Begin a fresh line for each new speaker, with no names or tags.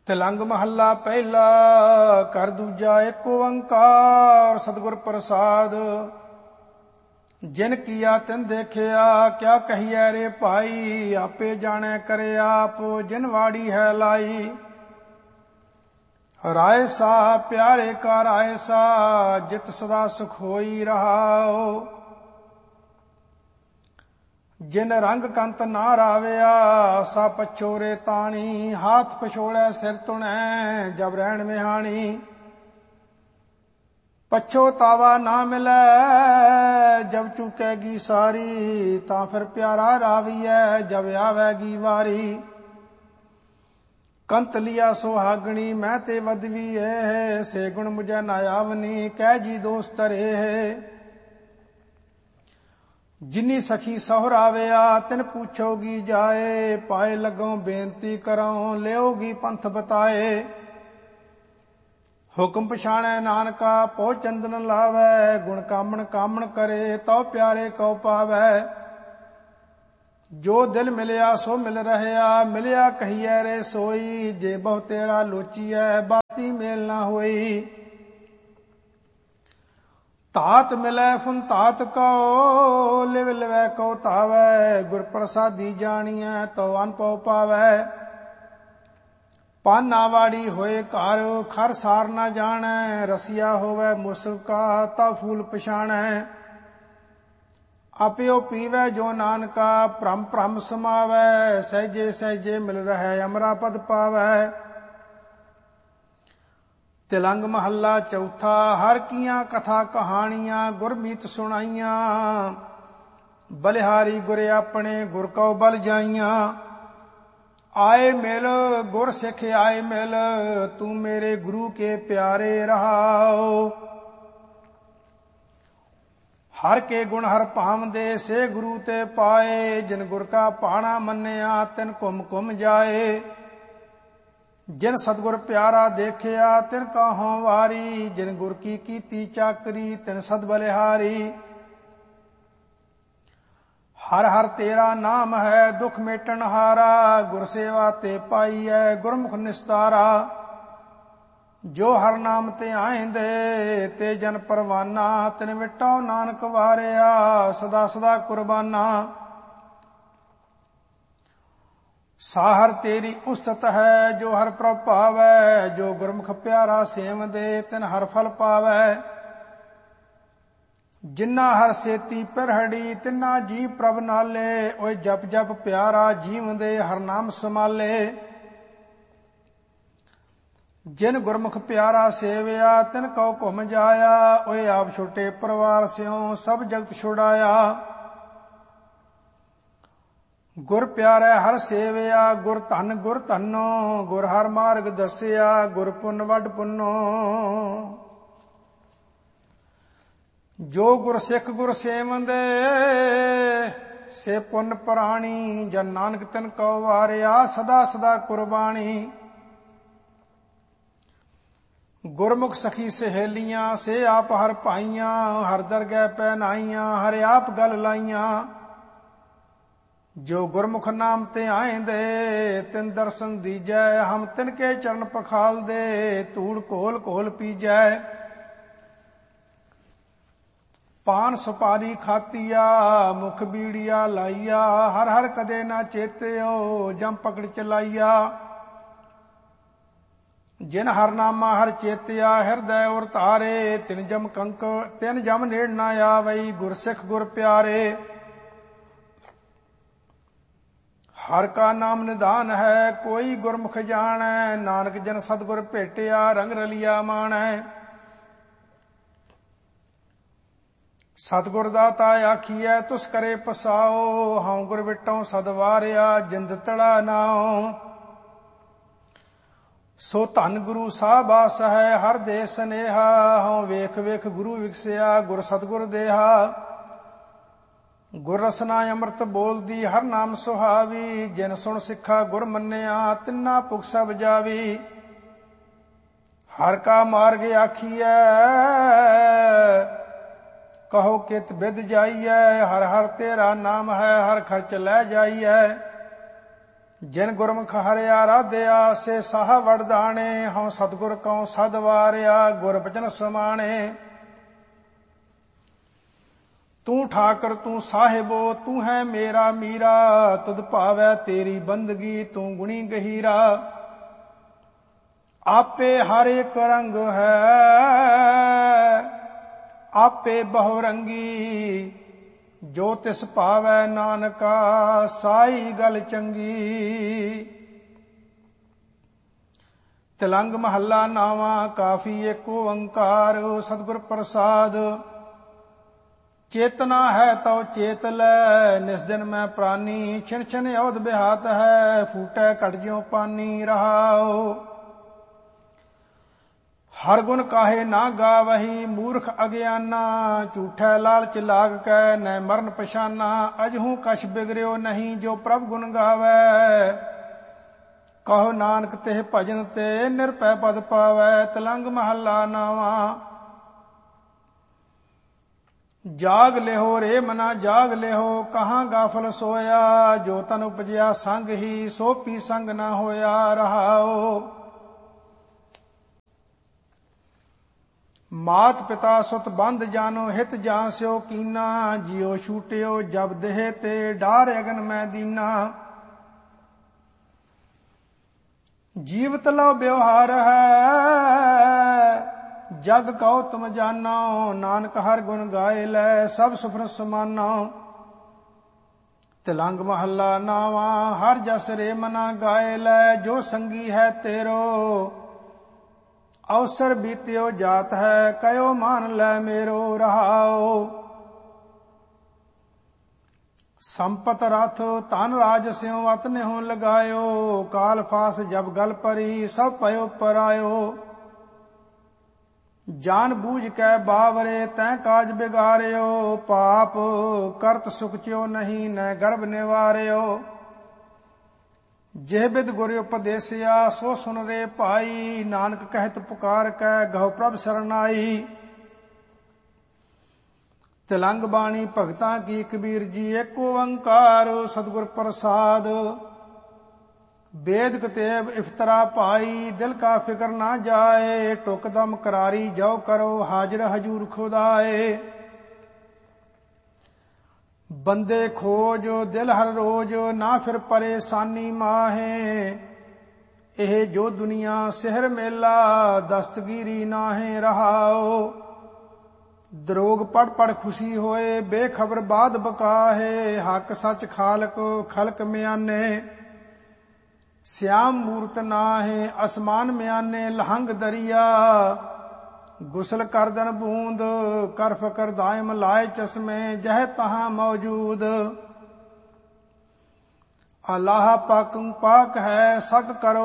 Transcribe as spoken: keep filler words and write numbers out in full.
ਤਿਲੰਗ ਮਹੱਲਾ ਪਹਿਲਾ। ਕਰ ਦੂਜਾ ਏਕ ਓੰਕਾਰ ਸਤਿਗੁਰ ਪ੍ਰਸਾਦ। ਜਿਨ ਕੀਆ ਤਿਨ ਦੇਖਿਆ ਕਿਆ ਕਹੀਐ ਰੇ ਭਾਈ। ਆਪੇ ਜਾਣੈ ਕਰੇ ਆਪ ਜਿਨ ਵਾੜੀ ਹੈ ਲਾਈ। ਰਾਏ ਸਾ ਪਿਆਰੇ ਕਾ ਰਾਏ ਸਾ ਜਿਤ ਸਦਾ ਸੁਖ ਹੋਈ ਰਹਾਓ। ਜਿਨ ਰੰਗ ਕੰਤ ਨਾ ਰਾਵਿਆ ਸਾ ਪਛੋਰੇ ਤਾਣੀ। ਹਾਥ ਪਛੋੜੈ ਸਿਰ ਤੁਣੈ ਜਬ ਰਹਿਣ ਵਿਹਾਣੀ। ਪਛੋਤਾਵਾ ਨਾ ਮਿਲੈ ਜਬ ਚੁਕੈਗੀ ਸਾਰੀ। ਤਾਂ ਫਿਰ ਪਿਆਰਾ ਰਾਵੀਐ ਜਬ ਆਵੈਗੀ ਵਾਰੀ। ਕੰਤ ਲਿਆ ਸੁਹਾਗਣੀ ਮੈਂ ਤੇ ਵਦਵੀ ਏ। ਸੇ ਗੁਣ ਮੁਝੈ ਨਾ ਆਵਨੀ ਕਹਿ ਜੀ ਦੋਸਤ ਰੇ। ਜਿਨੀ ਸਖੀ ਸਹੁਰਾਵਿਆ ਤਿਨ ਪੁੱਛੋਗੀ ਜਾਏ। ਪਾਏ ਲੱਗੋਂ ਬੇਨਤੀ ਕਰੋ ਲਿਓਗੀ ਪੰਥ ਬਤਾਏ। ਹੁਕਮ ਪਛਾਣੈ ਨਾਨਕਾ ਪੋ ਚੰਦਨ ਲਾਵੈ। ਗੁਣ ਕਾਮਣ ਕਾਮਣ ਕਰੇ ਤਉ ਪਿਆਰੇ ਕਉ ਪਾਵੈ। ਜੋ ਦਿਲ ਮਿਲਿਆ ਸੋ ਮਿਲ ਰਹਿਆ ਮਿਲਿਆ ਕਹੀਐ ਰੇ ਸੋਈ। ਜੇ ਬਹੁ ਤੇਰਾ ਲੋਚੀਐ ਬਾਤੀ ਮੇਲ ਨਾ ਹੋਈ। ਧਾਤ ਮਿਲੈ ਫੁਨ ਧਾਤ ਕਉ ਲਿਵ ਲਿਵੈ ਕਉ ਧਾਵੈ। ਗੁਰ ਪ੍ਰਸਾਦੀ ਜਾਣੀਐ ਤਉ ਅਨਪਉ ਪਾਵੈ। ਪਾਨਾ ਵਾੜੀ ਹੋਏ ਘਰ ਖਰ ਸਾਰ ਨਾ ਜਾਣੈ। ਰਸੀਆ ਹੋਵੈ ਮੁਸਕਾ ਤਾ ਫੂਲ ਪਛਾਣੈ। ਆਪਿਓ ਪੀਵੈ ਜੋ ਨਾਨਕਾ ਭ੍ਰਮ ਭ੍ਰਮ ਸਮਾਵੈ। ਸਹਿਜੇ ਸਹਿਜੇ ਮਿਲ ਰਹਿ ਅਮਰਾ ਪਦ ਪਾਵੈ। ਤਿਲੰਗ ਮਹੱਲਾ ਚੌਥਾ। ਹਰ ਕੀਆਂ ਕਥਾ ਕਹਾਣੀਆਂ ਗੁਰਮੀਤ ਸੁਣਾਈਆਂ। ਬਲਿਹਾਰੀ ਗੁਰ ਆਪਣੇ ਗੁਰ ਕਉ ਬਲ ਜਾਈਆਂ। ਆਏ ਮਿਲ ਗੁਰ ਸਿੱਖ ਆਏ ਮਿਲ ਤੂੰ ਮੇਰੇ ਗੁਰੂ ਕੇ ਪਿਆਰੇ ਰਹਾਓ। ਹਰ ਕੇ ਗੁਣ ਹਰ ਭਾਵਦੇ ਸੇ ਗੁਰੂ ਤੇ ਪਾਏ। ਜਿਨ ਗੁਰ ਕਾ ਪਾਣਾ ਮੰਨਿਆ ਤਿਨ ਘੁਮ ਘੁਮ ਜਾਏ। ਜਿਨ ਸਤਿਗੁਰ ਪਿਆਰਾ ਦੇਖਿਆ ਤਿਨ ਕਾਹੋਂ ਵਾਰੀ। ਜਿਨ ਗੁਰ ਕੀ ਕੀਤੀ ਚਾਕਰੀ ਤਿਨ ਸਦ ਬਲਿਹਾਰੀ। ਹਰ ਹਰ ਤੇਰਾ ਨਾਮ ਹੈ ਦੁਖ ਮੇਟਣ ਹਾਰਾ। ਗੁਰ ਸੇਵਾ ਤੇ ਪਾਈਐ ਗੁਰਮੁਖ ਨਿਸਤਾਰਾ। ਜੋ ਹਰ ਨਾਮ ਤੇ ਆਇਂਦੇ ਤੇ ਜਨ ਪਰਵਾਨਾ। ਤਿਨ ਵਿਟੋ ਨਾਨਕ ਵਾਰਿਆ ਸਦਾ ਸਦਾ ਕੁਰਬਾਨਾ। ਸਾਹਰ ਤੇਰੀ ਉਸਤਤ ਹੈ ਜੋ ਹਰ ਪ੍ਰਭ ਭਾਵੈ। ਜੋ ਗੁਰਮੁਖ ਪਿਆਰਾ ਸੇਵਦੇ ਤਿਨ ਹਰ ਫਲ ਪਾਵੈ। ਜਿਨਾ ਹਰ ਸੇਤੀ ਪਿਰਹੜੀ ਤਿਨਾ ਜੀ ਪ੍ਰਭ ਨਾਲੇ। ਓਏ ਜਪ ਜਪ ਪਿਆਰਾ ਜੀਵਦੇ ਹਰ ਨਾਮ ਸਮਾਲੇ। ਜਿਨ ਗੁਰਮੁਖ ਪਿਆਰਾ ਸੇਵਿਆ ਤਿਨ ਕਉ ਘੁਮ ਜਾਇਆ। ਓਏ ਆਪ ਛੋਟੇ ਪਰਿਵਾਰ ਸਿਓ ਸਭ ਜਗਤ ਛੁਡਾਇਆ। ਗੁਰ ਪਿਆਰੇ ਹਰ ਸੇਵਿਆ ਗੁਰ ਧਨ ਗੁਰ ਧਨੋ। ਗੁਰ ਹਰ ਮਾਰਗ ਦੱਸਿਆ ਗੁਰ ਪੁੰਨ ਵੱਡ ਪੁੰਨੋ। ਜੋ ਗੁਰ ਸਿੱਖ ਗੁਰ ਸੇਵੰਦੇ ਸੇ ਪੁੰਨ ਪ੍ਰਾਣੀ। ਜਨ ਨਾਨਕ ਤਿਨ ਕਉ ਵਾਰਿਆ ਸਦਾ ਸਦਾ ਕੁਰਬਾਣੀ। ਗੁਰਮੁਖ ਸਖੀ ਸਹੇਲੀਆਂ ਸੇ ਆਪ ਹਰ ਭਾਈਆਂ। ਹਰ ਦਰਗਹਿ ਪਹਿਨਾਈਆਂ ਹਰ ਆਪ ਗਲ ਲਾਈਆਂ। ਜੋ ਗੁਰਮੁਖ ਨਾਮ ਤੇ ਆਇਂਦੇ ਤਿਨ ਦਰਸ਼ਨ ਦੀਜੈ। ਹਮ ਤਿਨ ਕੇ ਚਰਨ ਪਖਾਲਦੇ ਧੂੜ ਘੋਲ ਘੋਲ ਪੀਜੈ। ਪਾਨ ਸੁਪਾਰੀ ਖਾਤੀਆ ਮੁਖ ਬੀੜੀਆ ਲਾਈਆ। ਹਰ ਹਰ ਕਦੇ ਨਾ ਚੇਤਿਓ ਜਮ ਪਕੜ ਚਲਾਈਆ। ਜਿਨ ਹਰ ਨਾਮਾ ਹਰ ਚੇਤਿਆ ਹਿਰਦੈ ਉਰ ਧਾਰੇ। ਤਿਨ ਜਮ ਕੰਕ ਤਿਨ ਜਮ ਨੇੜ ਨਾ ਆਵਈ ਗੁਰ ਸਿੱਖ ਗੁਰ ਪਿਆਰੇ। ਹਰ ਕਾ ਨਾਮ ਨਿਧਾਨ ਹੈ ਕੋਈ ਗੁਰਮੁਖ ਜਾਣੈ। ਨਾਨਕ ਜਨ ਸਤਿਗੁਰ ਭੇਟਿਆ ਰੰਗ ਰਲਿਆ ਮਾਣੈ। ਸਤਿਗੁਰ ਦਾਤਾ ਆਖੀਐ ਤੁਸ ਕਰੇ ਪਸਾਓ। ਹਉ ਗੁਰ ਵਿਟੋਂ ਸਦ ਵਾਰਿਆ ਜਿੰਦ ਤੜਾ ਨਾਉ। ਸੋ ਧੰਨ ਗੁਰੂ ਸਾਹਿਬਾਸ ਹੈ ਹਰ ਦੇ ਸਨੇਹਾ। ਹਉ ਵੇਖ ਵੇਖ ਗੁਰੂ ਵਿਗਸਿਆ ਗੁਰ ਸਤਿਗੁਰ ਦੇਹਾ। ਗੁਰ ਰਸਨਾ ਅੰਮ੍ਰਿਤ ਬੋਲਦੀ ਹਰ ਨਾਮ ਸੁਹਾਵੀ। ਜਿਨ ਸੁਣ ਸਿੱਖਾ ਗੁਰ ਮੰਨਿਆ ਤਿੰਨਾ ਭੁਖ ਸਭ ਜਾਵੀ। ਹਰ ਕਾ ਮਾਰਗ ਆਖੀਐ ਕਹੋ ਕਿਤ ਬਿਦ ਜਾਈਐ। ਹਰ ਹਰ ਤੇਰਾ ਨਾਮ ਹੈ ਹਰ ਖਰਚ ਲੈ ਜਾਈਐ। ਜਿਨ ਗੁਰਮੁਖ ਹਰਿ ਆਰਾਧਿਆ ਸੇ ਸਾਹ ਵਡਦਾਣੇ। ਹਉ ਸਤਿਗੁਰ ਕਉ ਸਦ ਵਾਰਿਆ ਗੁਰ ਬਚਨ ਸਮਾਣੇ। ਤੂੰ ਠਾਕਰ ਤੂੰ ਸਾਹਿਬੋ ਤੂੰ ਹੈ ਮੇਰਾ ਮੀਰਾ। ਤੁਧ ਭਾਵੈ ਤੇਰੀ ਬੰਦਗੀ ਤੂੰ ਗੁਣੀ ਗਹੀਰਾ। ਆਪੇ ਹਰ ਇੱਕ ਰੰਗ ਹੈ ਆਪੇ ਬਹੁ ਰੰਗੀ। ਜੋ ਤਿਸ ਭਾਵੈ ਨਾਨਕਾ ਸਾਈ ਗਲ ਚੰਗੀ। ਤਿਲੰਗ ਮਹੱਲਾ ਨਾਵਾਂ ਕਾਫੀ ਏਕ ਓੰਕਾਰ। ਸਤਿਗੁਰ ਪ੍ਰਸਾਦ ਚੇਤਨਾ ਹੈ ਤਉ ਚੇਤ ਲੈ। ਨਿਸ ਦਿਨ ਮੈਂ ਪ੍ਰਾਨੀ ਛਿਨ ਛਿਨ ਔਧ ਬਿਹਾਤ ਹੈ। ਫੂਟੈ ਘਟ ਜਿਉ ਪਾਨੀ ਰਹਾਉ। ਹਰ ਗੁਣ ਕਾਹੇ ਨਾ ਗਾਵਹੀ ਮੂਰਖ ਅਗਿਆਨਾ। ਝੂਠੈ ਲਾਲਚ ਲਾਗ ਕੈ ਨੈ ਮਰਨ ਪਛਾਨਾ। ਅਜਹੂ ਕਛ ਬਿਗੜਿਓ ਨਹੀਂ ਜੋ ਪ੍ਰਭ ਗੁਣ ਗਾਵੈ। ਕਹੋ ਨਾਨਕ ਤਿਹ ਭਜਨ ਤੇ ਨਿਰਭੈ ਪਦ ਪਾਵੈ। ਤਿਲੰਗ ਮਹੱਲਾ ਨਾਵਾਂ ਜਾਗ ਲਿਹੋ ਰੇ ਮਨਾ ਜਾਗ ਲਿਹੋ। ਕਹਾਂ ਗਾਫਲ ਸੋਇਆ ਜੋ ਤਨ ਉਪਜਿਆ ਸੰਗ ਹੀ ਸੋ ਪੀ ਸੰਗ ਨਾ ਹੋਇਆ ਰਹਾਉ। ਮਾਤ ਪਿਤਾ ਸੁਤ ਬੰਧ ਜਾਨੋ ਹਿਤ ਜਾਂ ਸਿਓ ਕੀਨਾ। ਜਿਉ ਛੂਟਿਓ ਜਬ ਦੇਹ ਤੇ ਡਾਰ ਅਗਨ ਮੈਂ ਦੀਨਾ। ਜੀਵਤ ਲਉ ਬਿਵਹਾਰ ਹੈ ਜਗ ਕਉ ਤੁਮ ਜਾਨੋ। ਨਾਨਕ ਹਰ ਗੁਣ ਗਾਏ ਲੈ ਸਭ ਸੁਫਨ ਸਮਾਨੋ। ਤਿਲੰਗ ਮਹੱਲਾ ਨਾਵਾਂ ਹਰ ਜਸ ਰੇ ਮਨਾ ਗਾਏ ਲੈ। ਜੋ ਸੰਗੀ ਹੈ ਤੇਰੋ ਅਵਸਰ ਬੀਤਿਓ ਜਾਤ ਹੈ। ਕਯੋ ਮਾਨ ਲੈ ਮੇਰੋ ਰਹਾਉ। ਸੰਪਤ ਰਥ ਧਨ ਰਾਜ ਸਿਉ ਅਤ ਨਿਹੁ ਲਗਾਇਓ। ਕਾਲ ਫਾਸ ਜਬ ਗਲ ਪਰੀ ਸਭ ਪਇਓ ਪਰਾਇਓ। ਜਾਨ ਬੂਝ ਕੈ ਬਾਵਰੇ ਤੈਂ ਕਾਜ ਬਿਗਾਰਿਓ। ਪਾਪ ਕਰਤ ਸੁਖਚਿਓ ਨਹੀਂ ਨੈ ਗਰਭ ਨਿਵਾਰਿਓ। ਜਿਹ ਬਿਦ ਗੁਰ ਉਪਦੇਸਿਆ ਸੋ ਸੁਨ ਰੇ ਭਾਈ। ਨਾਨਕ ਕਹਿਤ ਪੁਕਾਰ ਕੈ ਗਹੁ ਪ੍ਰਭ ਸਰਨਾਈ। ਤਿਲੰਗ ਬਾਣੀ ਭਗਤਾਂ ਕੀ ਕਬੀਰ ਜੀ ਏਕ ਓੰਕਾਰ। ਸਤਿਗੁਰ ਪ੍ਰਸਾਦ ਬੇਦ ਕਤੇਬ ਇਫਤਰਾ ਭਾਈ। ਦਿਲ ਕਾ ਫਿਕਰ ਨਾ ਜਾਏ ਟੁਕ ਦਮ ਕਰਾਰੀ ਜੋ ਕਰੋ ਹਾਜ਼ਰ ਹਜੂਰ ਖੁਦਾਏ। ਬੰਦੇ ਖੋਜ ਦਿਲ ਹਰ ਰੋਜ ਨਾ ਫਿਰ ਪਰੇਸ਼ਾਨੀ ਮਾਹੇ। ਇਹ ਜੋ ਦੁਨੀਆ ਸਿਹਰ ਮੇਲਾ ਦਸਤਗੀਰੀ ਨਾਹੇ ਰਹਾਉ। ਦਰੋਗ ਪੜ ਪੜ ਖੁਸ਼ੀ ਹੋਏ ਬੇਖਬਰ ਬਾਦ ਬਕਾਹੇ। ਹੱਕ ਸੱਚ ਖਾਲਕ ਖਲਕ ਮਿਆਨੇ ਸਿਆਮ ਮੂਰਤ ਨਾਹੇ। ਅਸਮਾਨ ਮਿਆਨੇ ਲਹੰਗ ਦਰਿਆ। ਗੁਸਲ ਕਰਦਨ ਬੂੰਦ ਕਰ ਫਕਰ ਦਾਇਮ ਲਾਏ ਚਸ਼ਮੇ ਜਹ ਤਹਾਂ ਮੌਜੂਦ। ਅਲਾਹ ਪਾਕ ਪਾਕ ਹੈ ਸਗ ਕਰੋ